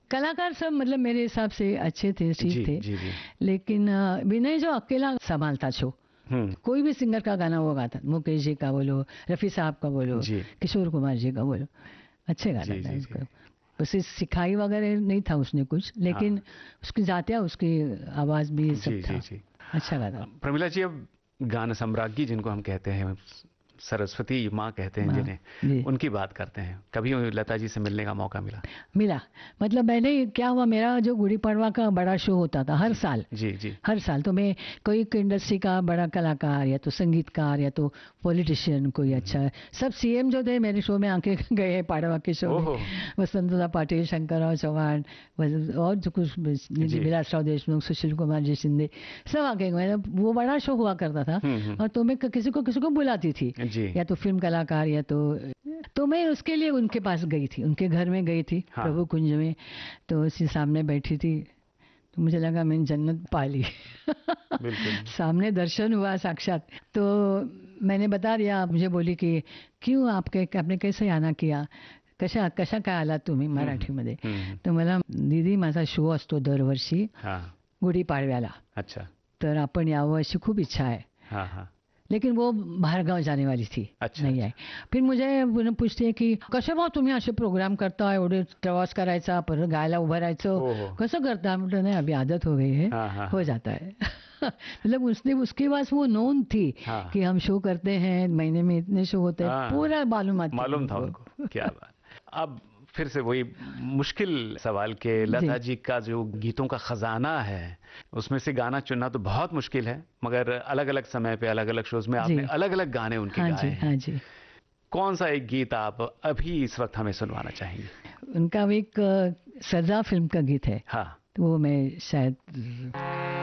कलाकार सब मतलब मेरे हिसाब से अच्छे थे, ठीक जी थे। जी जी। लेकिन विनय जो अकेला संभालता शो, कोई भी सिंगर का गाना वो गाता, मुकेश जी का बोलो, रफ़ी साहब का बोलो, जी किशोर कुमार जी का बोलो, अच्छे गाता जी था जी उसको। जी। बस इस सिखाई वगैरह नहीं था उसने कुछ, लेकिन उसकी जातिया, उसकी आवाज़ भी सब जी जी था, जी। अच्छा गाता। प्रमिला जी, अब गान सम्राज्ञी जिनको हम कहते हैं, सरस्वती माँ कहते हैं हाँ जिन्हें, जी। उनकी बात करते हैं। कभी लता जी से मिलने का मौका मिला? मिला, मतलब मैंने क्या हुआ, मेरा जो गुड़ी पड़वा का बड़ा शो होता था हर जी साल, जी जी। हर साल तो मैं कोई इंडस्ट्री का बड़ा कलाकार या तो संगीतकार या तो पॉलिटिशियन कोई अच्छा है, सब सीएम जो थे मेरे शो में आके गए हैं, पाड़वा के शो में। ओहो। वसंतदा पाटिल, शंकरराव चौहान, और जो कुछ जी। विलासराव देशमुख, सुशील कुमार जी शिंदे, सब आके गए। वो बड़ा शो हुआ करता था, और तो मैं किसी को बुलाती थी, जी। या तो फिल्म कलाकार या तो मैं उसके लिए उनके पास गई थी, उनके घर में गई थी, हाँ। प्रभु कुंज में। तो उसी सामने बैठी थी, तो मुझे लगा मैंने जन्नत पा ली। बिल्कुल। सामने दर्शन हुआ साक्षात। तो मैंने बता दिया, मुझे बोली कि क्यों आपने कैसे आना किया, कशा काय आला तुम्ही मराठीमध्ये. तर मला, दीदी माझा शो असतो दरवर्षी गुढीपाडव्याला, अच्छा, तर आपण यावं अशी खूप इच्छा आहे. हाँ हाँ। लेकिन वो बाहर गाव जाने वाली थी, अच्छा, नहीं आई. फिर मुझे पूछते है की कसे भाऊ तुम्ही असे प्रोग्राम करता, एवढे प्रवास करायचा, परत गायला उभं राहायचं, कसं करता. म्हटलं नहीं, अभी आदत हो गई है, हो जाता है. मतलब उसके पास वो नोन थी कि हम शो करते हैं, महीने में इतने शो होते हैं, पूरा मालूम था उनको. क्या बात. अब फिर से वही मुश्किल सवाल के, लता जी का जो गीतों का खजाना है, उसमें से गाना चुनना तो बहुत मुश्किल है, मगर अलग अलग समय पे अलग अलग शोज में आपने अलग अलग गाने उनके गाए हैं. हाँ जी. कौन सा एक गीत आप अभी इस वक्त हमें सुनवाना चाहेंगे? उनका एक सरदार फिल्म का गीत है. हाँ. तो वो मैं शायद